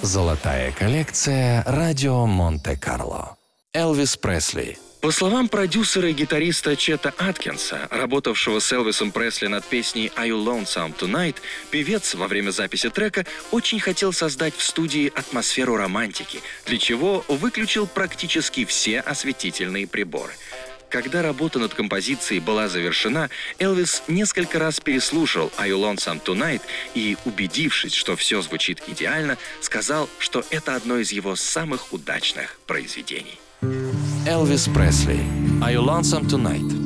Золотая коллекция «Радио Монте-Карло». Элвис Пресли. По словам продюсера и гитариста Чета Аткинса, работавшего с Элвисом Пресли над песней «Are You Lonesome Tonight», певец во время записи трека очень хотел создать в студии атмосферу романтики, для чего выключил практически все осветительные приборы. Когда работа над композицией была завершена, Элвис несколько раз переслушал «Are You Lonesome Tonight» и, убедившись, что все звучит идеально, сказал, что это одно из его самых удачных произведений. Элвис Пресли. «Are You Lonesome Tonight».